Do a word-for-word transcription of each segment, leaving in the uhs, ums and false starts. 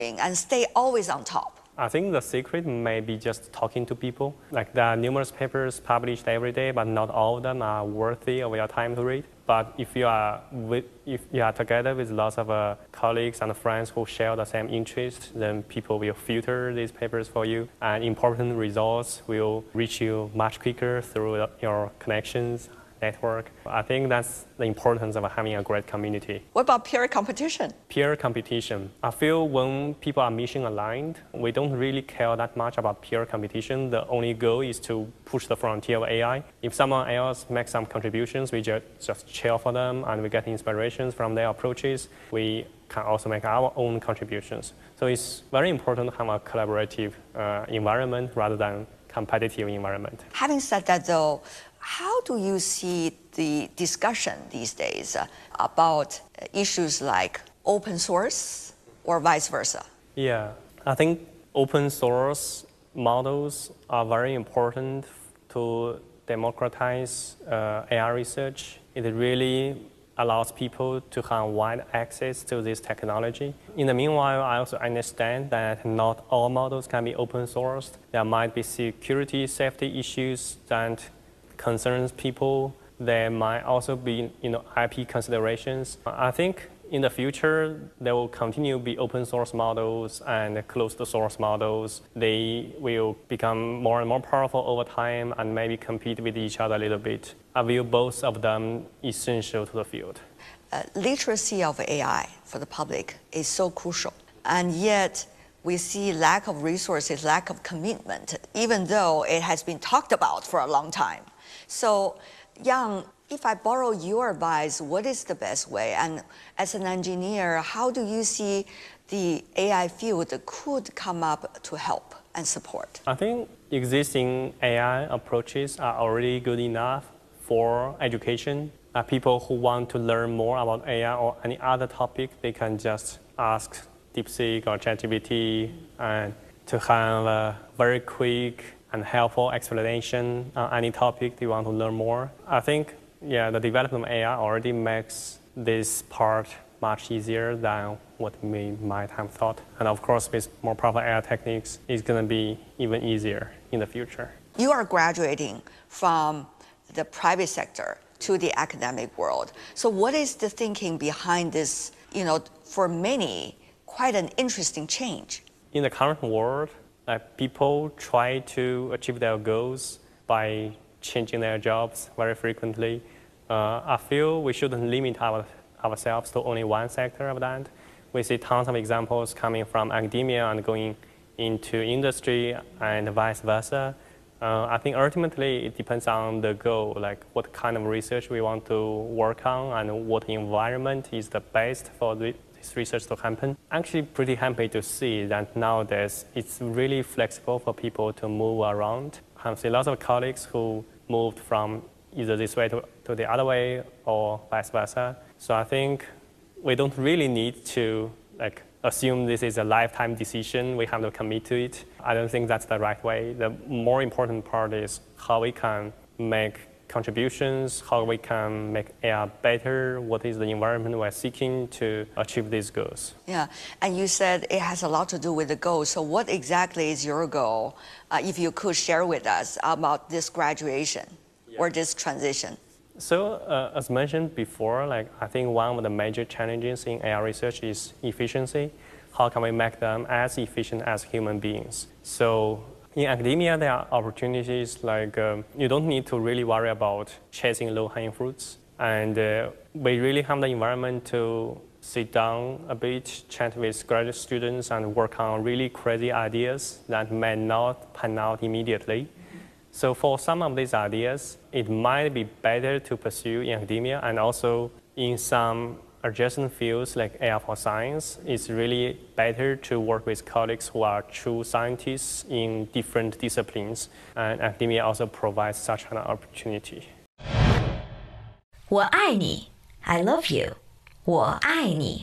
and stay always on top? I think the secret may be just talking to people. Like there are numerous papers published every day, but not all of them are worthy of your time to read. But if you are with, if you are together with lots of uh, colleagues and friends who share the same interests, then people will filter these papers for you, and important results will reach you much quicker through your connections, network. I think that's the importance of having a great community. What about peer competition? Peer competition. I feel when people are mission aligned, we don't really care that much about peer competition. The only goal is to push the frontier of A I. If someone else makes some contributions, we just, just cheer for them and we get inspirations from their approaches. We can also make our own contributions. So it's very important to have a collaborative uh, environment rather than competitive environment. Having said that though, how do you see the discussion these days uh, about issues like open source or vice versa? Yeah, I think open source models are very important to democratize uh, A I research. It really allows people to have wide access to this technology. In the meanwhile, I also understand that not all models can be open sourced. There might be security, safety issues that concerns people. There might also be, you know, I P considerations. I think in the future, there will continue to be open source models and closed source models. They will become more and more powerful over time and maybe compete with each other a little bit. I view both of them essential to the field. Uh, literacy of A I for the public is so crucial. And yet, we see lack of resources, lack of commitment, even though it has been talked about for a long time. So, Yang, if I borrow your advice, what is the best way? And as an engineer, how do you see the A I field could come up to help and support? I think existing A I approaches are already good enough for education. Uh, people who want to learn more about A I or any other topic, they can just ask DeepSeek or ChatGPT and to have a very quick and helpful explanation on any topic they want to learn more. I think, yeah, the development of A I already makes this part much easier than what we might have thought. And of course, with more powerful A I techniques, it's going to be even easier in the future. You are graduating from the private sector to the academic world. So what is the thinking behind this, you know, for many, quite an interesting change? In the current world, Uh, people try to achieve their goals by changing their jobs very frequently. Uh, I feel we shouldn't limit our, ourselves to only one sector of that. We see tons of examples coming from academia and going into industry and vice versa. Uh, I think ultimately it depends on the goal, like what kind of research we want to work on and what environment is the best for the this research to happen. Actually pretty happy to see that nowadays it's really flexible for people to move around. I've seen lots of colleagues who moved from either this way to, to the other way or vice versa. So I think we don't really need to like assume this is a lifetime decision, we have to commit to it. I don't think that's the right way. The more important part is how we can make contributions, how we can make A I better, what is the environment we're seeking to achieve these goals. Yeah, and you said it has a lot to do with the goal. So what exactly is your goal, uh, if you could share with us about this graduation yeah. or this transition? So uh, as mentioned before, like I think one of the major challenges in A I research is efficiency. How can we make them as efficient as human beings? So in academia, there are opportunities like um, you don't need to really worry about chasing low-hanging fruits. And uh, we really have the environment to sit down a bit, chat with graduate students and work on really crazy ideas that may not pan out immediately. So for some of these ideas, it might be better to pursue in academia and also in some adjacent fields like A I for science. It's really better to work with colleagues who are true scientists in different disciplines. And academia also provides such an opportunity. 我爱你 I love you 我爱你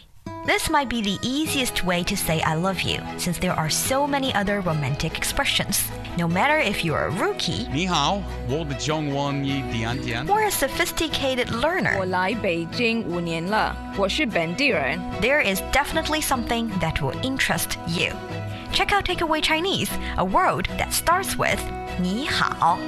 This might be the easiest way to say I love you, since there are so many other romantic expressions. No matter if you're a rookie 你好，我的中文一点点。 or a sophisticated 我 learner, 来北京五年了，我是本地人。 there is definitely something that will interest you. Check out Takeaway Chinese, a word that starts with 你好.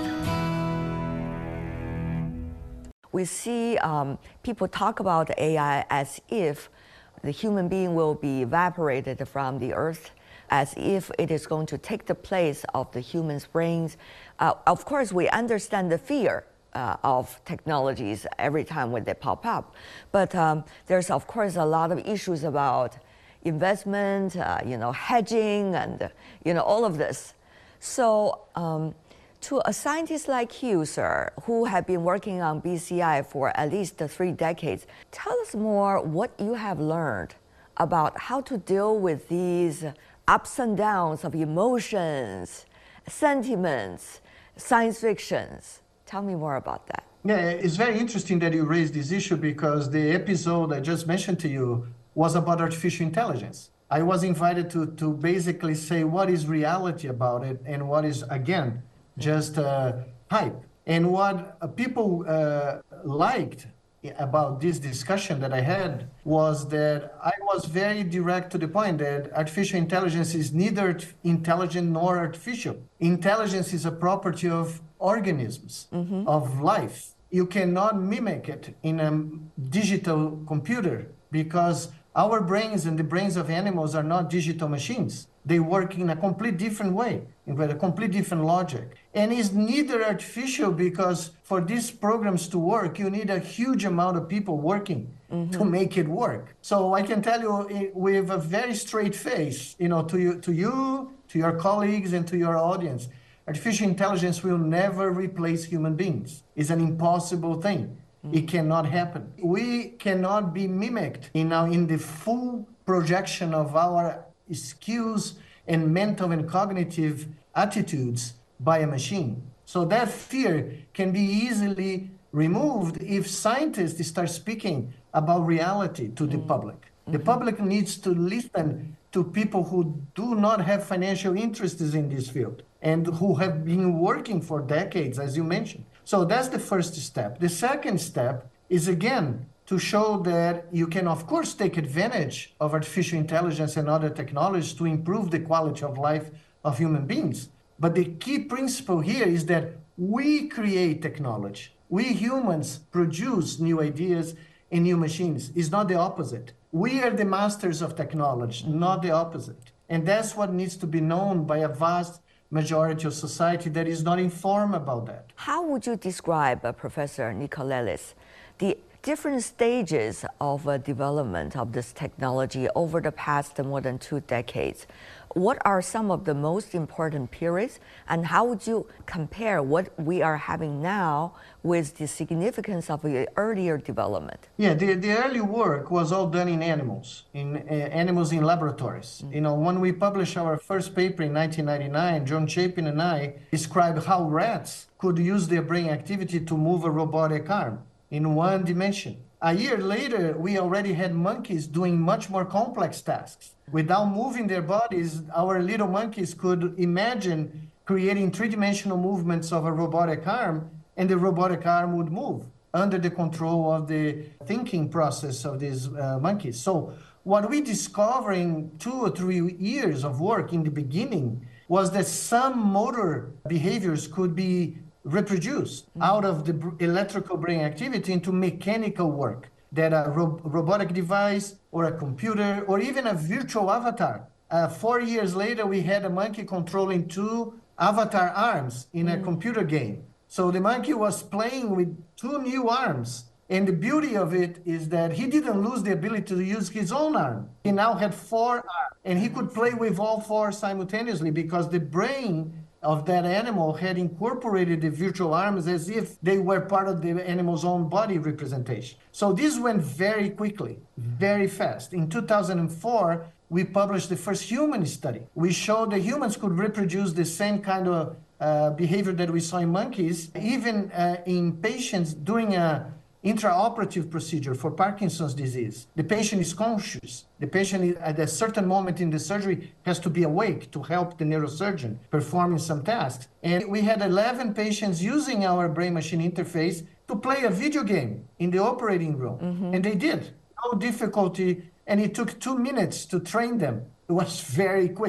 We see um, people talk about A I as if the human being will be evaporated from the earth, as if it is going to take the place of the human's brains. Uh, of course, we understand the fear uh, of technologies every time when they pop up, but um, there's of course a lot of issues about investment, uh, you know, hedging, and uh, you know all of this. So. Um, To a scientist like you, sir, who have been working on B C I for at least three decades, tell us more what you have learned about how to deal with these ups and downs of emotions, sentiments, science fictions. Tell me more about that. Yeah, it's very interesting that you raised this issue because the episode I just mentioned to you was about artificial intelligence. I was invited to, to basically say what is reality about it and what is, again, just uh, hype. And what uh, people uh, liked about this discussion that I had was that I was very direct to the point that artificial intelligence is neither intelligent nor artificial. Intelligence is a property of organisms, mm-hmm. of life. You cannot mimic it in a digital computer because our brains and the brains of animals are not digital machines. They work in a complete different way, with a complete different logic. And it's neither artificial because for these programs to work, you need a huge amount of people working mm-hmm. to make it work. So I can tell you with a very straight face, you know, to you, to you, to your colleagues, and to your audience, artificial intelligence will never replace human beings. It's an impossible thing. Mm-hmm. It cannot happen. We cannot be mimicked in, our, in the full projection of our skills and mental and cognitive attitudes by a machine. So that fear can be easily removed if scientists start speaking about reality to the mm-hmm. public. The mm-hmm. public needs to listen to people who do not have financial interests in this field and who have been working for decades, as you mentioned. So that's the first step. The second step is, again, to show that you can, of course, take advantage of artificial intelligence and other technologies to improve the quality of life of human beings. But the key principle here is that we create technology. We humans produce new ideas and new machines. It's not the opposite. We are the masters of technology, not the opposite. And that's what needs to be known by a vast majority of society that is not informed about that. How would you describe, uh, Professor Nicolelis, the different stages of uh, development of this technology over the past more than two decades? What are some of the most important periods, and how would you compare what we are having now with the significance of the earlier development? Yeah, the, the early work was all done in animals, in uh, animals in laboratories. Mm-hmm. You know, when we published our first paper in nineteen ninety-nine, John Chapin and I described how rats could use their brain activity to move a robotic arm in one dimension. A year later, we already had monkeys doing much more complex tasks. Without moving their bodies, our little monkeys could imagine creating three-dimensional movements of a robotic arm, and the robotic arm would move under the control of the thinking process of these uh, monkeys. So what we discovered in two or three years of work in the beginning was that some motor behaviors could be reproduced mm-hmm. out of the br- electrical brain activity into mechanical work, that a ro- robotic device or a computer or even a virtual avatar. Uh, four years later, we had a monkey controlling two avatar arms in mm-hmm. a computer game. So the monkey was playing with two new arms. And the beauty of it is that he didn't lose the ability to use his own arm. He now had four arms, and he could play with all four simultaneously because the brain of that animal had incorporated the virtual arms as if they were part of the animal's own body representation. So this went very quickly, very fast. In two thousand four, we published the first human study. We showed that humans could reproduce the same kind of uh, behavior that we saw in monkeys, even uh, in patients doing a intraoperative procedure for Parkinson's disease. The patient is conscious. The patient at a certain moment in the surgery has to be awake to help the neurosurgeon performing some tasks. And we had eleven patients using our brain-machine interface to play a video game in the operating room. Mm-hmm. And they did. No difficulty. And it took two minutes to train them. It was very quick.